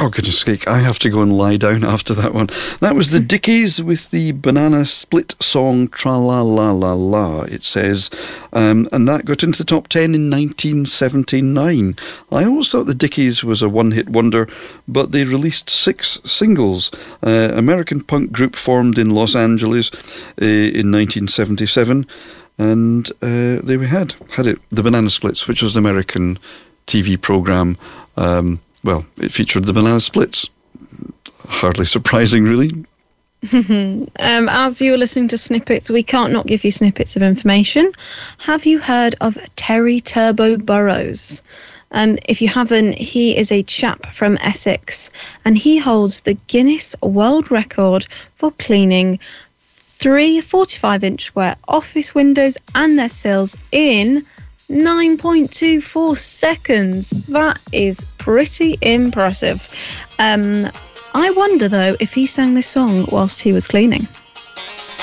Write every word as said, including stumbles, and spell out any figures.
Oh, goodness sake, I have to go and lie down after that one. That was the Dickies with the Banana Split song Tra-La-La-La-La, it says. Um, and that got into the top ten in nineteen seventy-nine. I always thought the Dickies was a one-hit wonder, but they released six singles. Uh, American punk group formed in Los Angeles uh, in nineteen seventy-seven. And uh, there we had, had it, the Banana Splits, which was an American T V programme. Um, well, it featured the Banana Splits. Hardly surprising, really. um, as you were listening to snippets, we can't not give you snippets of information. Have you heard of Terry Turbo Burrows? Um, if you haven't, he is a chap from Essex, and he holds the Guinness World Record for cleaning three forty-five inch square office windows and their sills in nine point two four seconds. That is pretty impressive. Um, I wonder, though, if he sang this song whilst he was cleaning.